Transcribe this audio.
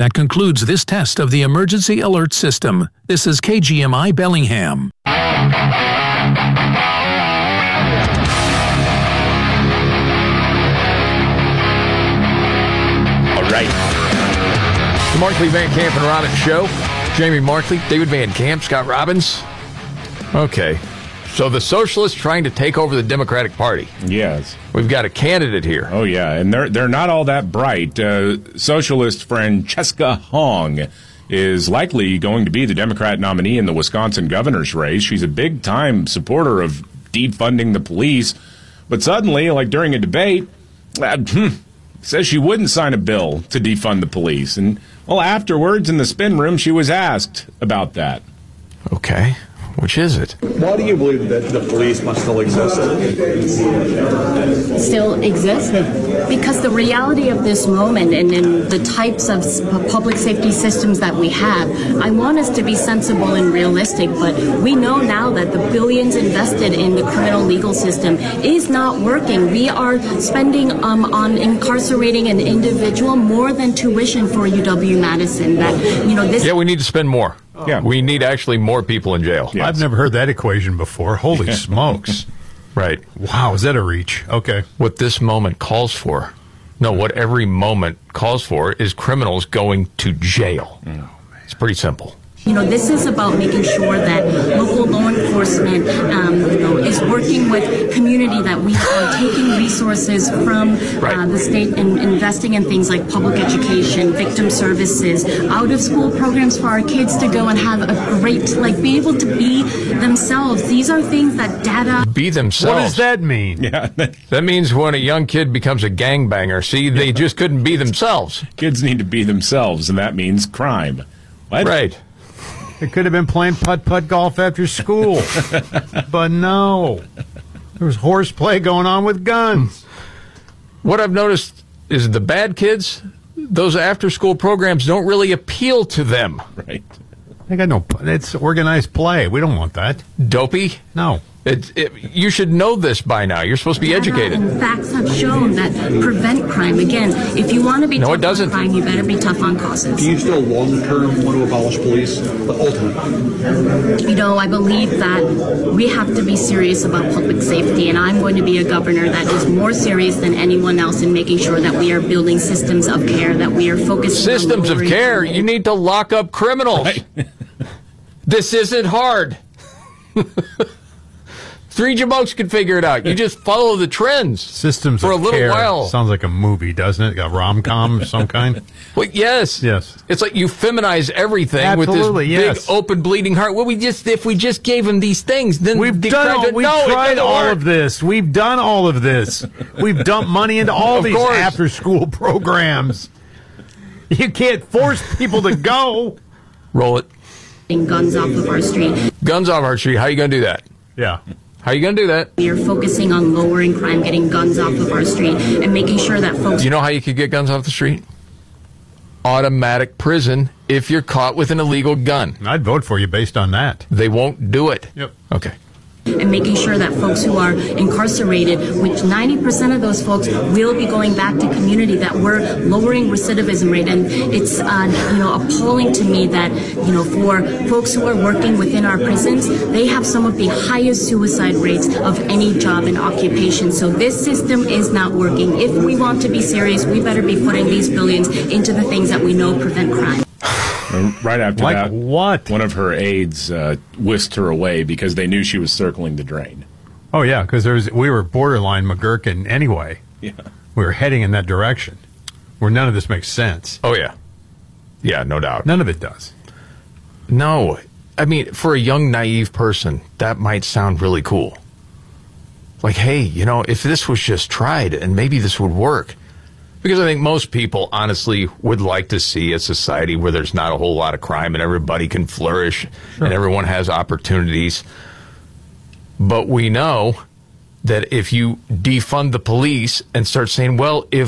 That concludes this test of the emergency alert system. This is KGMI Bellingham. All right. The Markley, Van Camp, and Robbins Show. Jamie Markley, David Van Camp, Scott Robbins. Okay. So the socialists trying to take over the Democratic Party. Yes. We've got a candidate here. Oh, yeah, and they're not all that bright. Socialist Francesca Hong is likely going to be the Democrat nominee in the Wisconsin governor's race. She's a big-time supporter of defunding the police. But suddenly, like during a debate, says she wouldn't sign a bill to defund the police. And, well, afterwards in the spin room, she was asked about that. Okay. Which is it? Why do you believe that the police must still exist? Still exist? Because the reality of this moment and in the types of public safety systems that we have, I want us to be sensible and realistic, but we know now that the billions invested in the criminal legal system is not working. We are spending on incarcerating an individual more than tuition for UW-Madison. Yeah, we need to spend more. Yeah, we need actually more people in jail. Yes. I've never heard that equation before. Holy smokes. Right. Wow, is that a reach? Okay. What this moment calls for, what every moment calls for is criminals going to jail. It's pretty simple. This is about making sure that local law enforcement, is working with community, that we are taking resources from the state and investing in things like public education, victim services, out-of-school programs for our kids to go and have a great, be able to be themselves. These are things that data... Be themselves. What does that mean? Yeah. That means when a young kid becomes a gangbanger, they just couldn't be themselves. Kids need to be themselves, and that means crime. What? Right. They could have been playing putt-putt golf after school. But no. There was horseplay going on with guns. What I've noticed is the bad kids, those after-school programs don't really appeal to them. Right. They got no... It's organized play. We don't want that. Dopey? No. You should know this by now. You're supposed to be educated. And facts have shown that prevent crime. Again, if you want to be tough on crime, you better be tough on causes. Do you still long-term want to abolish police? The ultimate? I believe that we have to be serious about public safety, and I'm going to be a governor that is more serious than anyone else in making sure that we are building systems of care, that we are focused on systems of care. You need to lock up criminals. Right. This isn't hard. Three Jamokes could figure it out. You just follow the trends. Systems for a little care while. Sounds like a movie, doesn't it? A rom-com of some kind? Well, yes. Yes. It's like you feminize everything. Absolutely, with this big, open, bleeding heart. Well, if we just gave him these things, then we've tried all of this. We've done all of this. We've dumped money into all these after-school programs. You can't force people to go. Roll it. Guns off of our street. Guns off our street. How are you going to do that? Yeah. How are you going to do that? We are focusing on lowering crime, getting guns off of our street, and making sure that folks... Do you know how you could get guns off the street? Automatic prison if you're caught with an illegal gun. I'd vote for you based on that. They won't do it. Yep. Okay. And making sure that folks who are incarcerated, which 90% of those folks will be going back to community, that we're lowering recidivism rate. And it's appalling to me that for folks who are working within our prisons, they have some of the highest suicide rates of any job and occupation. So this system is not working. If we want to be serious, we better be putting these billions into the things that we know prevent crime. And right after that, what? One of her aides whisked her away because they knew she was circling the drain. Oh, yeah, because we were borderline McGurkin anyway. Yeah. We were heading in that direction where none of this makes sense. Oh, yeah. Yeah, no doubt. None of it does. No. I mean, for a young, naive person, that might sound really cool. Like, hey, if this was just tried and maybe this would work. Because I think most people, honestly, would like to see a society where there's not a whole lot of crime and everybody can flourish and everyone has opportunities. But we know that if you defund the police and start saying, well, if